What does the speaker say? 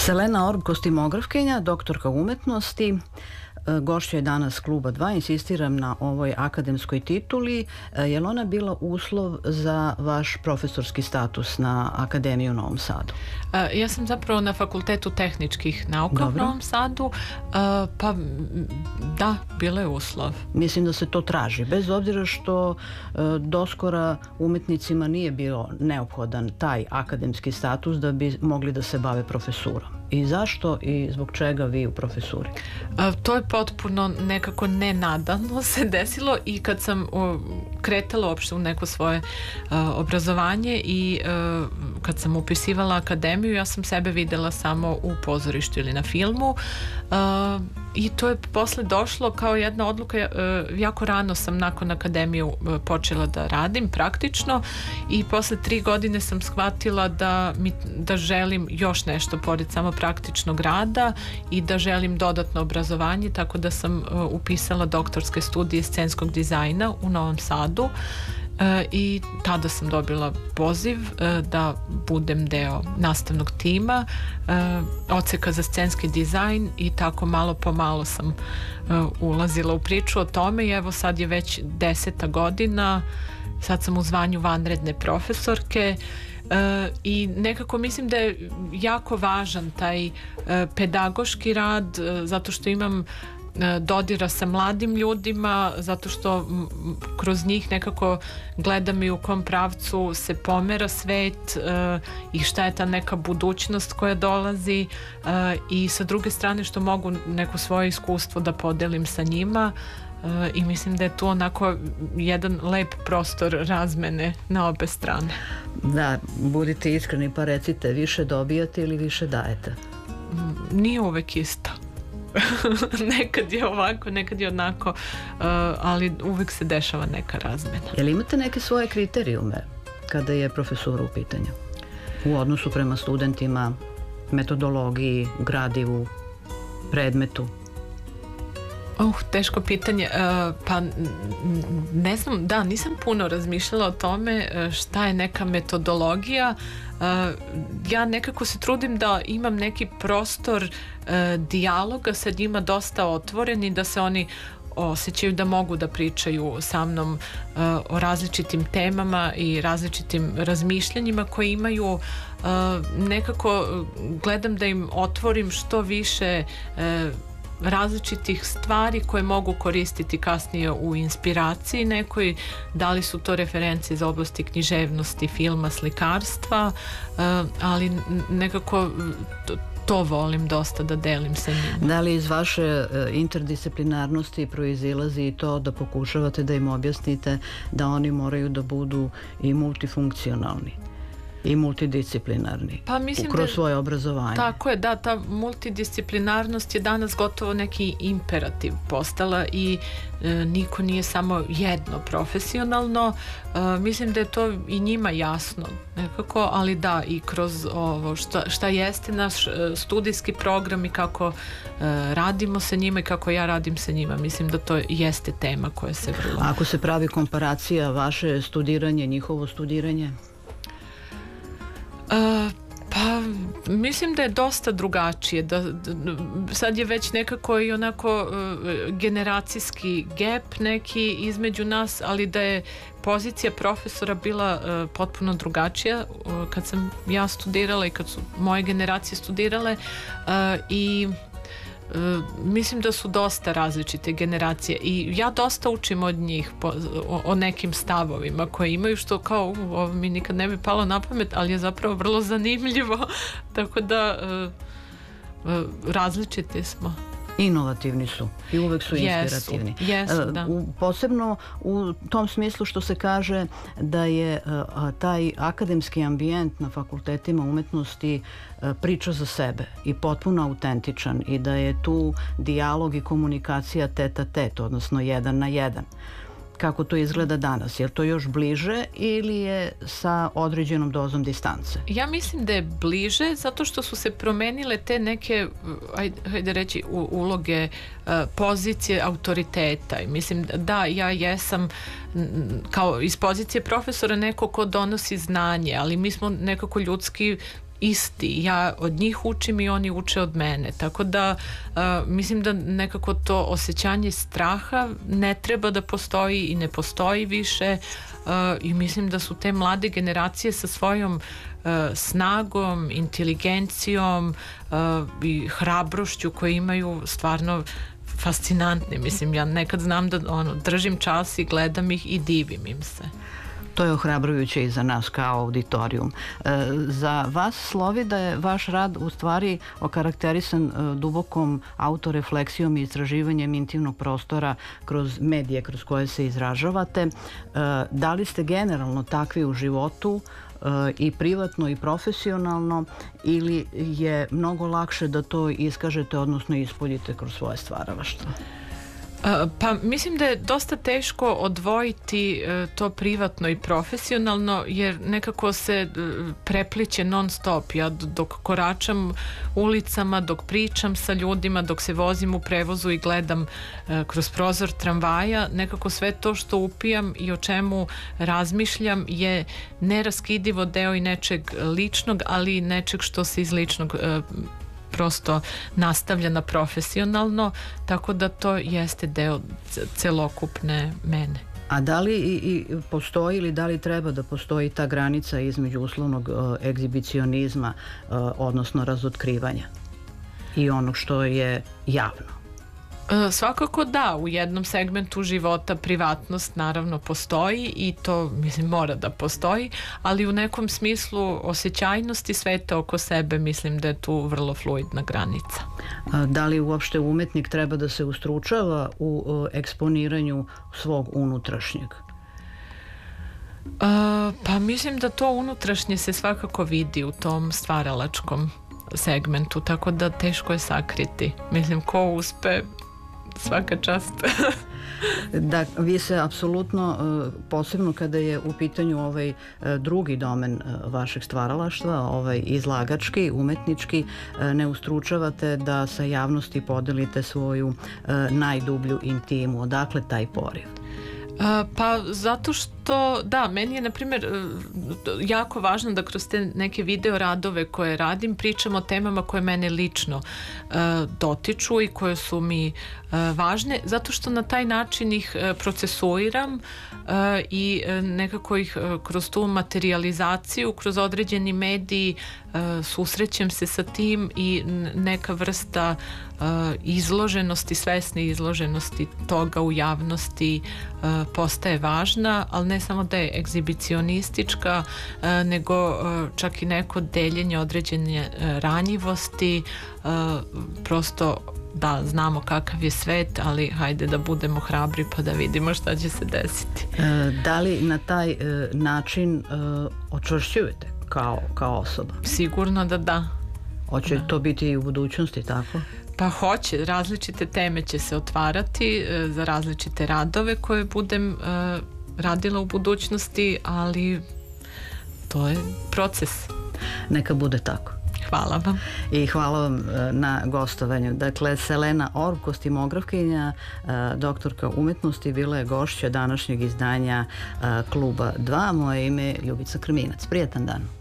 Selena Orb, kostimografkinja, doktorka umetnosti, gošća je danas Kluba 2. Insistiram na ovoj akademskoj tituli. Je li ona bila uslov za vaš profesorski status na Akademiji u Novom Sadu? Ja sam zapravo na Fakultetu tehničkih nauka u Novom Sadu, pa da, bila je uslov. Mislim da se to traži, bez obzira što doskora umetnicima nije bio neophodan taj akademski status da bi mogli da se bave profesurom. I zašto i zbog čega vi u profesuri? To je potpuno nekako nenadano se desilo i kad sam kretala uopšte u neko svoje obrazovanje i kad sam upisivala akademiju, ja sam sebe videla samo u pozorištu ili na filmu i to je posle došlo kao jedna odluka. Jako rano sam nakon akademiju počela da radim praktično i posle 3 godine sam shvatila da želim još nešto pored samo praktičnog rada i da želim dodatno obrazovanje, tako da sam upisala doktorske studije scenskog dizajna u Novom Sadu i tada sam dobila poziv da budem deo nastavnog tima odseka za scenski dizajn i tako malo po malo sam ulazila u priču o tome i evo sad je već 10. godina, sad sam u zvanju vanredne profesorke i nekako mislim da je jako važan taj pedagoški rad zato što imam dodira sa mladim ljudima, zato što kroz njih nekako gledam i u kom pravcu se pomera svet i šta je ta neka budućnost koja dolazi i sa druge strane što mogu neko svoje iskustvo da podelim sa njima i mislim da je tu onako jedan lep prostor razmene na obe strane. Da, budite iskreni pa recite, više dobijate ili više dajete? Nije uvek isto. Nekad je ovako, nekad je onako, ali uvek se dešava neka razmena. Jel imate neke svoje kriterijume kada je profesura u pitanju? U odnosu prema studentima, metodologiji, gradivu, predmetu? Teško pitanje. Pa ne znam, da, nisam puno razmišljala o tome šta je neka metodologija. Ja nekako se trudim da imam neki prostor dijaloga sa njima dosta otvoren i da se oni osjećaju da mogu da pričaju sa mnom o različitim temama i različitim razmišljanjima koje imaju. Nekako gledam da im otvorim što više različitih stvari koje mogu koristiti kasnije u inspiraciji nekoj, da li su to referencije iz oblasti književnosti, filma, slikarstva, ali nekako to volim dosta da delim sa njima. Da li iz vaše interdisciplinarnosti proizilazi i to da pokušavate da im objasnite da oni moraju da budu i multifunkcionalni i multidisciplinarni kroz svoje obrazovanje? Tako je, da, ta multidisciplinarnost je danas gotovo neki imperativ postala i niko nije samo jedno profesionalno. Mislim da je to i njima jasno nekako, ali da, i kroz ovo šta jeste naš studijski program i kako radimo sa njima i kako ja radim sa njima, mislim da to jeste tema koja se vrlo... Ako se pravi komparacija, vaše studiranje, njihovo studiranje? Pa mislim da je dosta drugačije, sad je već nekako i onako generacijski gap neki između nas, ali da je pozicija profesora bila potpuno drugačija kad sam ja studirala i kad su moje generacije studirale i mislim da su dosta različite generacije i ja dosta učim od njih o nekim stavovima koje imaju, što kao ovo mi nikad ne bi palo na pamet, ali je zapravo vrlo zanimljivo, tako da različiti smo. Inovativni su i uvek su inspirativni. Jesu, da. Posebno u tom smislu što se kaže da je taj akademski ambijent na fakultetima umetnosti priča za sebe i potpuno autentičan i da je tu dijalog i komunikacija tete a tete, odnosno 1 na 1. Kako to izgleda danas? Je li to još bliže ili je sa određenom dozom distance? Ja mislim da je bliže zato što su se promenile te neke, hajde reći, uloge, pozicije autoriteta. I mislim da ja jesam kao iz pozicije profesora neko ko donosi znanje, ali mi smo nekako ljudski isti. Ja od njih učim i oni uče od mene. Tako da mislim da nekako to osjećanje straha ne treba da postoji i ne postoji više i mislim da su te mlade generacije sa svojom snagom, inteligencijom i hrabrošću koje imaju stvarno fascinantne. Mislim, ja nekad znam da držim čas i gledam ih i divim im se. To je ohrabrujuće i za nas kao auditorijum. Za vas slovi da je vaš rad u stvari okarakterisan dubokom autorefleksijom i istraživanjem intimnog prostora kroz medije kroz koje se izražavate. Da li ste generalno takvi u životu i privatno i profesionalno ili je mnogo lakše da to iskažete, odnosno ispoljite kroz svoje stvaralaštvo? Pa mislim da je dosta teško odvojiti to privatno i profesionalno jer nekako se prepliće non stop. Ja dok koračam ulicama, dok pričam sa ljudima, dok se vozim u prevozu i gledam kroz prozor tramvaja, nekako sve to što upijam i o čemu razmišljam je neraskidivo deo i nečeg ličnog, ali i nečeg što se iz ličnog prosto nastavlja na profesionalno, tako da to jeste deo celokupne mene. A da li i postoji ili da li treba da postoji ta granica između uslovnog egzibicionizma, odnosno razotkrivanja i onog što je javno? Svakako da, u jednom segmentu života privatnost naravno postoji i to mislim mora da postoji, ali u nekom smislu osjećajnosti sveta oko sebe mislim da je tu vrlo fluidna granica. Da li uopšte umetnik treba da se ustručava u eksponiranju svog unutrašnjeg? Pa mislim da to unutrašnje se svakako vidi u tom stvaralačkom segmentu, tako da teško je sakriti. Mislim, ko uspe, svaka čast. Da, vi se apsolutno, posebno kada je u pitanju ovaj drugi domen vašeg stvaralaštva, ovaj izlagački, umetnički, ne ustručavate da sa javnosti podelite svoju najdublju intimu. Odakle taj poriv? Pa zato što, da, meni je na primjer jako važno da kroz te neke video radove koje radim pričam o temama koje mene lično dotiču i koje su mi važne, zato što na taj način ih procesuiram i nekako ih kroz tu materializaciju, kroz određeni mediji susrećem se sa tim i neka vrsta izloženosti, svesne izloženosti toga u javnosti postaje važna, ali ne samo da je egzibicionistička, nego čak i neko deljenje određene ranjivosti, prosto da znamo kakav je svet, ali hajde da budemo hrabri pa da vidimo šta će se desiti. Da li na taj način očvršćujete kao osoba? Sigurno da da. Hoće to biti i u budućnosti, tako? Pa hoće, različite teme će se otvarati za različite radove koje budem radila u budućnosti, ali to je proces. Neka bude tako. Hvala vam. I hvala vam na gostovanju. Dakle, Selena Orb, kostimografkinja, doktorka umetnosti, bila je gošća današnjeg izdanja Kluba 2. Moje ime je Ljubica Krminac. Prijatan dan.